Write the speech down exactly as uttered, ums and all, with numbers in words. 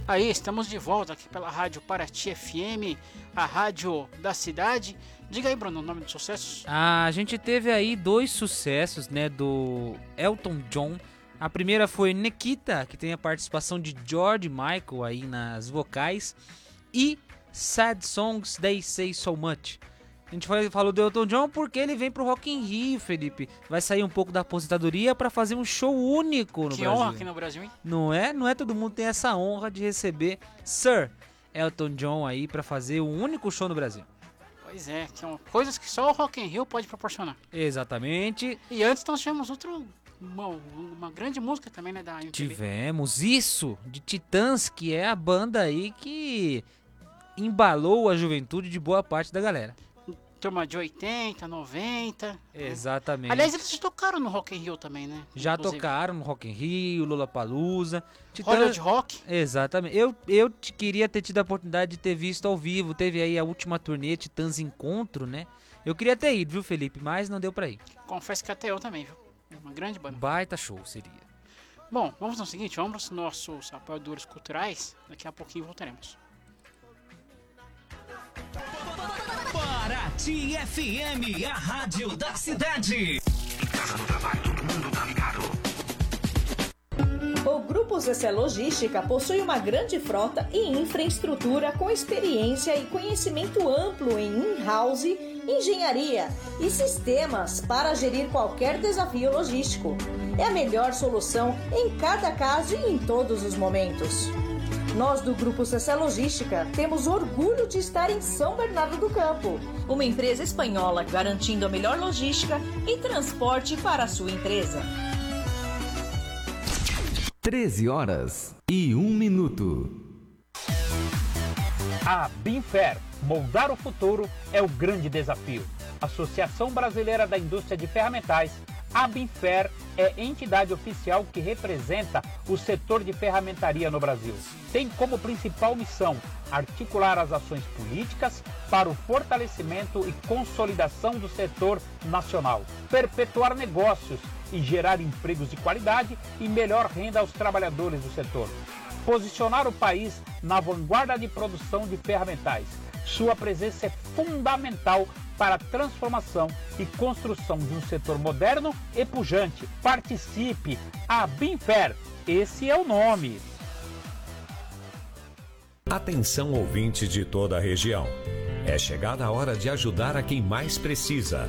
Aí, estamos de volta aqui pela Rádio Paraty F M, a rádio da cidade. Diga aí, Bruno, o nome dos sucessos. Ah, a gente teve aí dois sucessos, né, do Elton John. A primeira foi Nikita, que tem a participação de George Michael aí nas vocais. E Sad Songs They Say So Much. A gente falou do Elton John porque ele vem pro Rock in Rio, Felipe. Vai sair um pouco da aposentadoria para fazer um show único no que Brasil. Que honra aqui no Brasil, hein? Não é? Não é todo mundo tem essa honra de receber Sir Elton John aí para fazer o único show no Brasil. Pois é, que são coisas que só o Rock in Rio pode proporcionar. Exatamente. E antes nós tivemos outro... Uma, uma grande música também, né, da M P B. Tivemos isso, de Titãs, que é a banda aí que embalou a juventude de boa parte da galera. Turma de oitenta, noventa. Exatamente. Aliás, eles tocaram no Rock in Rio também, né? Já Inclusive. tocaram no Rock in Rio, Lollapalooza. Titãs... Hollywood Rock. Exatamente. Eu, eu te queria ter tido a oportunidade de ter visto ao vivo. Teve aí a última turnê, Titãs Encontro, né? Eu queria ter ido, viu, Felipe? Mas não deu pra ir. Confesso que até eu também, viu? Uma grande banda. Baita show seria. Bom, vamos no seguinte, vamos aos nossos apoiadores culturais. Daqui a pouquinho voltaremos. Paraty F M, a rádio da cidade. Em casa, no trabalho, todo mundo tá ligado. O Grupo Zecé Logística possui uma grande frota e infraestrutura com experiência e conhecimento amplo em in-house, engenharia e sistemas para gerir qualquer desafio logístico. É a melhor solução em cada caso e em todos os momentos. Nós do Grupo Zecé Logística temos orgulho de estar em São Bernardo do Campo, uma empresa espanhola garantindo a melhor logística e transporte para a sua empresa. treze horas e um minuto. A Binfer, moldar o futuro é o grande desafio. Associação Brasileira da Indústria de Ferramentais, a Binfer é entidade oficial que representa o setor de ferramentaria no Brasil. Tem como principal missão articular as ações políticas para o fortalecimento e consolidação do setor nacional, perpetuar negócios e gerar empregos de qualidade e melhor renda aos trabalhadores do setor. Posicionar o país na vanguarda de produção de ferramentais. Sua presença é fundamental para a transformação e construção de um setor moderno e pujante. Participe! A Binfer, esse é o nome. Atenção, ouvintes de toda a região. É chegada a hora de ajudar a quem mais precisa.